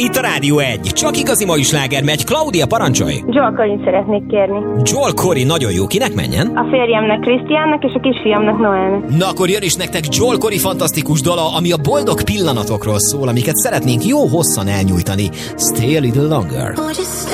itt a Rádió 1. Csak igazi mai sláger megy. Klaudia, parancsolj! Joel Corryn szeretnék kérni. Joel Corryn, nagyon jó. Kinek menjen? A férjemnek, Krisztiánnak, és a kisfiamnak, Noelnek. Na akkor jön is nektek Joel Corryn fantasztikus dala, ami a boldog pillanatokról szól, amiket szeretnénk jó hosszan elnyújtani. Stay a little longer.